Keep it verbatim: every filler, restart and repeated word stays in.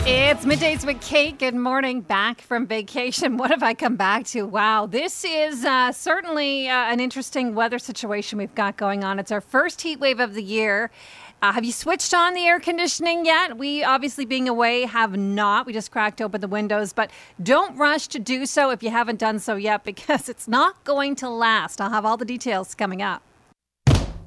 It's Middays with Kate. Good morning. Back from vacation. What have I come back to? Wow. This is uh, certainly uh, an interesting weather situation we've got going on. It's our first heat wave of the year. Uh, have you switched on the air conditioning yet? We, obviously being away, have not. We just cracked open the windows, but don't rush to do so if you haven't done so yet, because it's not going to last. I'll have all the details coming up.